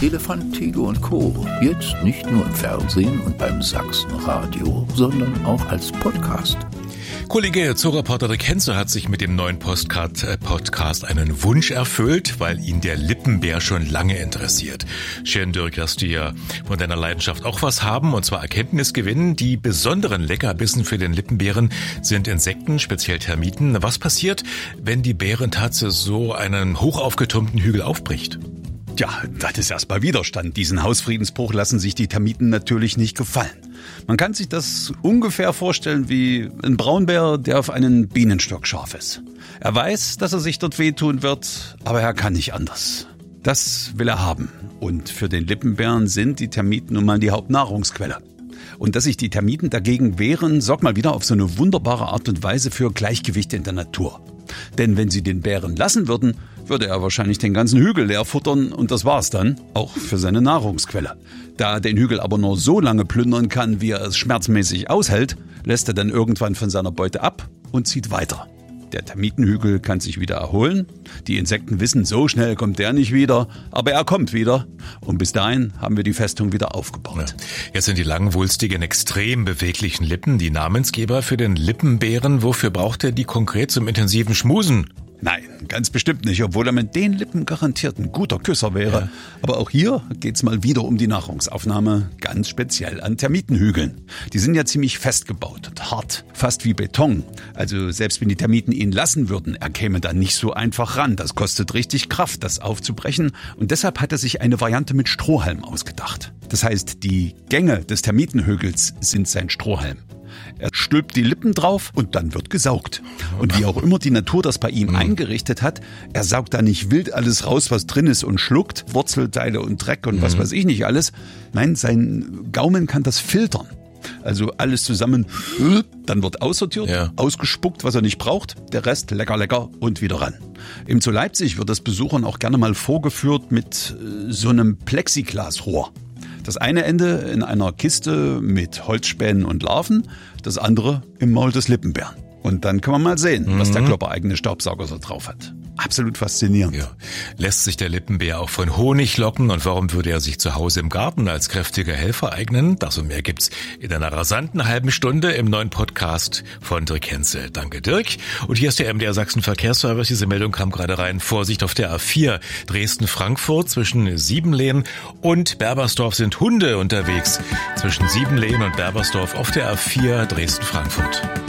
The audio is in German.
Elefant, Tiger und Co. Jetzt nicht nur im Fernsehen und beim Sachsenradio, sondern auch als Podcast. Kollege Zooreporter Dirk Henze hat sich mit dem neuen Podcast einen Wunsch erfüllt, weil ihn der Lippenbär schon lange interessiert. Schön, Dirk, dass du ja von deiner Leidenschaft auch was haben, und zwar Erkenntnis gewinnen. Die besonderen Leckerbissen für den Lippenbären sind Insekten, speziell Termiten. Was passiert, wenn die Bärentatze so einen hoch aufgetürmten Hügel aufbricht? Ja, das ist erstmal Widerstand. Diesen Hausfriedensbruch lassen sich die Termiten natürlich nicht gefallen. Man kann sich das ungefähr vorstellen wie ein Braunbär, der auf einen Bienenstock scharf ist. Er weiß, dass er sich dort wehtun wird, aber er kann nicht anders. Das will er haben. Und für den Lippenbären sind die Termiten nun mal die Hauptnahrungsquelle. Und dass sich die Termiten dagegen wehren, sorgt mal wieder auf so eine wunderbare Art und Weise für Gleichgewicht in der Natur. Denn wenn sie den Bären lassen würden, würde er wahrscheinlich den ganzen Hügel leer futtern und das war's dann, auch für seine Nahrungsquelle. Da er den Hügel aber nur so lange plündern kann, wie er es schmerzmäßig aushält, lässt er dann irgendwann von seiner Beute ab und zieht weiter. Der Termitenhügel kann sich wieder erholen. Die Insekten wissen, so schnell kommt der nicht wieder, aber er kommt wieder. Und bis dahin haben wir die Festung wieder aufgebaut. Ja. Jetzt sind die langwulstigen, extrem beweglichen Lippen die Namensgeber für den Lippenbären. Wofür braucht er die konkret zum intensiven Schmusen? Nein, ganz bestimmt nicht, obwohl er mit den Lippen garantiert ein guter Küsser wäre. Ja. Aber auch hier geht's mal wieder um die Nahrungsaufnahme, ganz speziell an Termitenhügeln. Die sind ja ziemlich festgebaut und hart, fast wie Beton. Also selbst wenn die Termiten ihn lassen würden, er käme da nicht so einfach ran. Das kostet richtig Kraft, das aufzubrechen. Und deshalb hat er sich eine Variante mit Strohhalm ausgedacht. Das heißt, die Gänge des Termitenhügels sind sein Strohhalm. Er stülpt die Lippen drauf und dann wird gesaugt. Und wie auch immer die Natur das bei ihm eingerichtet hat, er saugt da nicht wild alles raus, was drin ist und schluckt, Wurzelteile und Dreck und was weiß ich nicht alles. Nein, sein Gaumen kann das filtern. Also alles zusammen, dann wird aussortiert, ausgespuckt, was er nicht braucht, der Rest lecker und wieder ran. Im Zoo Leipzig wird das Besuchern auch gerne mal vorgeführt mit so einem Plexiglasrohr. Das eine Ende in einer Kiste mit Holzspänen und Larven, das andere im Maul des Lippenbären. Und dann kann man mal sehen, was der körpereigene Staubsauger so drauf hat. Absolut faszinierend. Ja. Lässt sich der Lippenbär auch von Honig locken, und warum würde er sich zu Hause im Garten als kräftiger Helfer eignen? Das und mehr gibt's in einer rasanten halben Stunde im neuen Podcast von Dirk Henze. Danke, Dirk. Und hier ist der MDR Sachsen Verkehrsservice. Diese Meldung kam gerade rein. Vorsicht auf der A4 Dresden-Frankfurt zwischen Siebenlehen und Berbersdorf sind Hunde unterwegs. Zwischen Siebenlehen und Berbersdorf auf der A4 Dresden-Frankfurt.